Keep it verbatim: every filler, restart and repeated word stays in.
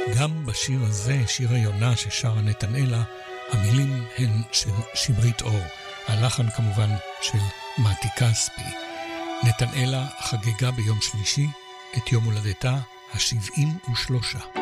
גם בשיר הזה, שיר היונה ששרה נתנאלה, המילים הן של שמרית אור, הלחן כמובן של מתי כספי. נתנאלה חגגה ביום שלישי את יום הולדתה ה-שבעים ושלוש.